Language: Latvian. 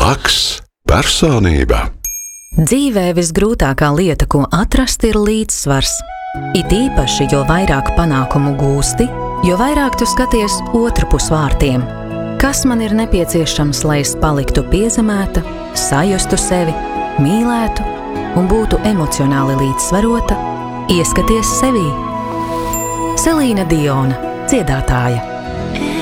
Laks personība. Dzīvē visgrūtākā lieta, ko atrast, ir līdzsvars. It īpaši, jo vairāk panākumu gūsti, jo vairāk tu skaties otru pus vārtiem. Kas man ir nepieciešams, lai es paliktu piezemēta, sajustu sevi, mīlētu un būtu emocionāli līdzsvarota? Ieskaties sevī. Selīna Diona, dziedātāja.